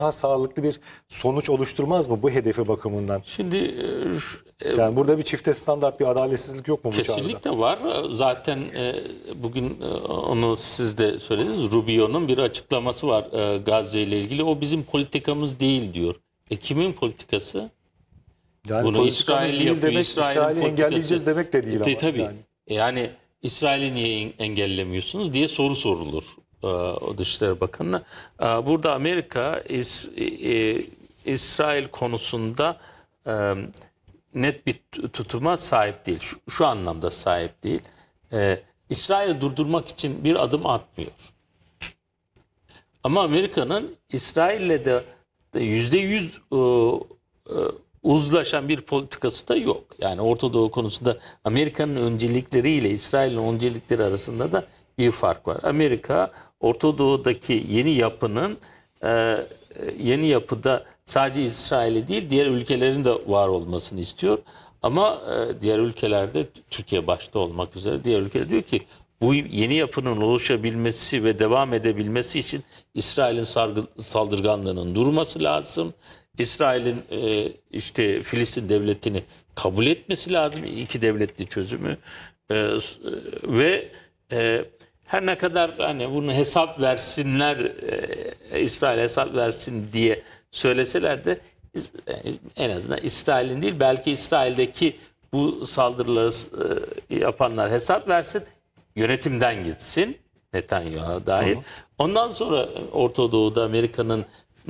daha sağlıklı bir sonuç oluşturmaz mı bu hedefi bakımından? Şimdi Yani burada bir çifte standart, bir adaletsizlik yok mu bu çağrıda? kesinlikle var. Zaten bugün onu siz de söylediniz. Rubio'nun bir açıklaması var Gazze ile ilgili. O bizim politikamız değil diyor. Kimin politikası? Yani Bunu politikamız İsrail değil yapıyor. demek, İsrail'in İsrail'i politikası. engelleyeceğiz demek de değil ama. Tabii. Yani. Yani İsrail'i niye engellemiyorsunuz diye soru sorulur o Dışişleri Bakanı'na. Burada Amerika İsrail konusunda net bir tutuma sahip değil. Şu anlamda sahip değil. İsrail'i durdurmak için bir adım atmıyor. Ama Amerika'nın İsrail'le de %100 uzlaşan bir politikası da yok. Yani Orta Doğu konusunda Amerika'nın öncelikleriyle İsrail'in öncelikleri arasında da bir fark var. Amerika Orta Doğu'daki yeni yapıda sadece İsrail'i değil diğer ülkelerin de var olmasını istiyor. Ama diğer ülkelerde Türkiye başta olmak üzere diğer ülkeler diyor ki bu yeni yapının oluşabilmesi ve devam edebilmesi için İsrail'in saldırganlığının durması lazım. İsrail'in işte Filistin devletini kabul etmesi lazım. İki devletli çözümü ve her ne kadar hani bunu hesap versinler, İsrail hesap versin diye söyleseler de en azından İsrail'in değil belki İsrail'deki bu saldırıları yapanlar hesap versin, yönetimden gitsin Netanyahu dahil. Ondan sonra Orta Doğu'da Amerika'nın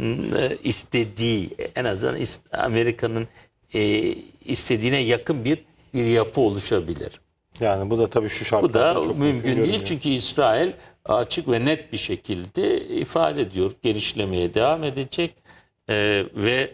istediği, en azından Amerika'nın istediğine yakın bir yapı oluşabilir. Yani bu da tabii şu şartlarda Bu da çok mümkün değil görünüyor. çünkü İsrail açık ve net bir şekilde ifade ediyor. Genişlemeye devam edecek ve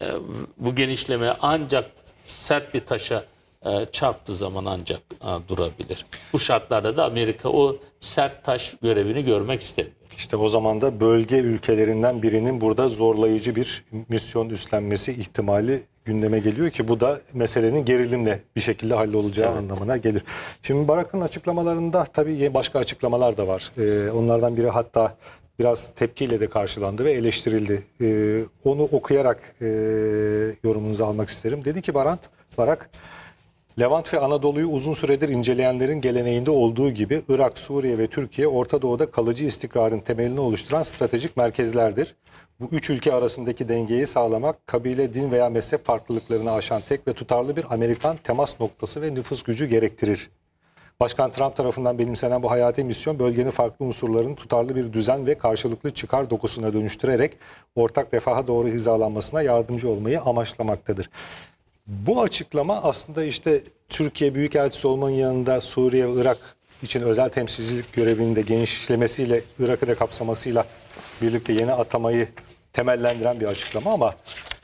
bu genişleme ancak sert bir taşa çarptığı zaman ancak durabilir. Bu şartlarda da Amerika o sert taş görevini görmek istemiyor. İşte o zaman da bölge ülkelerinden birinin burada zorlayıcı bir misyon üstlenmesi ihtimali gündeme geliyor ki bu da meselenin gerilimle bir şekilde hallolacağı anlamına gelir. Şimdi Barak'ın açıklamalarında tabii başka açıklamalar da var. Onlardan biri hatta biraz tepkiyle de karşılandı ve eleştirildi. Onu okuyarak yorumunuzu almak isterim. Dedi ki Barak, Levant ve Anadolu'yu uzun süredir inceleyenlerin geleneğinde olduğu gibi Irak, Suriye ve Türkiye Orta Doğu'da kalıcı istikrarın temelini oluşturan stratejik merkezlerdir. Bu üç ülke arasındaki dengeyi sağlamak, kabile, din veya mezhep farklılıklarını aşan tek ve tutarlı bir Amerikan temas noktası ve nüfus gücü gerektirir. Başkan Trump tarafından benimsenen bu hayati misyon bölgenin farklı unsurlarını tutarlı bir düzen ve karşılıklı çıkar dokusuna dönüştürerek ortak refaha doğru hizalanmasına yardımcı olmayı amaçlamaktadır. Bu açıklama aslında işte Türkiye Büyükelçisi olmanın yanında Suriye ve Irak için özel temsilcilik görevinin de genişlemesiyle Irak'ı da kapsamasıyla birlikte yeni atamayı temellendiren bir açıklama ama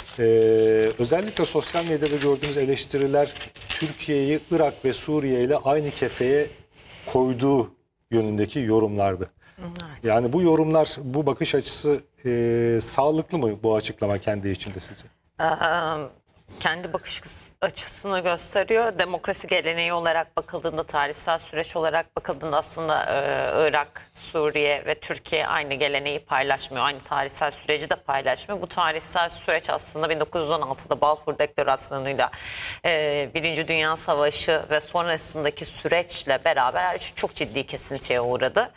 özellikle sosyal medyada gördüğümüz eleştiriler Türkiye'yi Irak ve Suriye ile aynı kefeye koyduğu yönündeki yorumlardı. Evet. Yani bu yorumlar, bu bakış açısı sağlıklı mı bu açıklama kendi içinde sizce? Kendi bakış açısını gösteriyor. Demokrasi geleneği olarak bakıldığında, tarihsel süreç olarak bakıldığında aslında Irak, Suriye ve Türkiye aynı geleneği paylaşmıyor. Aynı tarihsel süreci de paylaşmıyor. Bu tarihsel süreç aslında 1916'da Balfour Deklarasyonu'yla Birinci Dünya Savaşı ve sonrasındaki süreçle beraber çok ciddi kesintiye uğradı.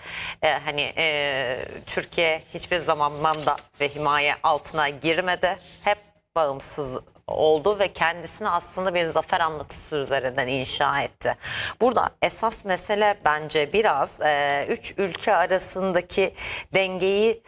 Türkiye hiçbir zaman manda ve himaye altına girmedi. Hep bağımsız oldu ve kendisini aslında bir zafer anlatısı üzerinden inşa etti. Burada esas mesele bence biraz üç ülke arasındaki dengeyi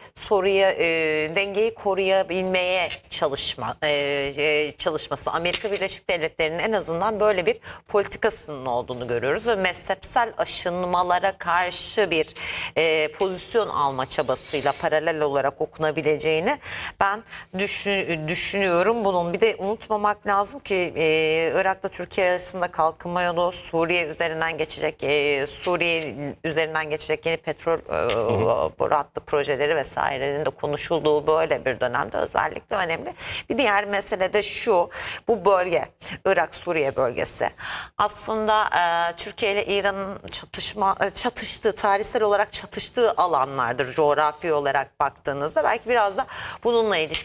koruyabilmeye çalışması. Amerika Birleşik Devletleri'nin en azından böyle bir politikasının olduğunu görüyoruz ve mezhepsel aşınmalara karşı bir pozisyon alma çabasıyla paralel olarak okunabileceğini ben düşünüyorum. Bunun bir de unutmamak lazım ki Irak'la Türkiye arasında kalkınma yolu Suriye üzerinden geçecek, Suriye üzerinden geçecek yeni petrol boru hattı projeleri vesairenin de konuşulduğu böyle bir dönemde özellikle önemli. Bir diğer mesele de şu, bu bölge, Irak-Suriye bölgesi aslında Türkiye ile İran'ın çatıştığı, tarihsel olarak çatıştığı alanlardır coğrafi olarak baktığınızda. Belki biraz da bununla ilişkili.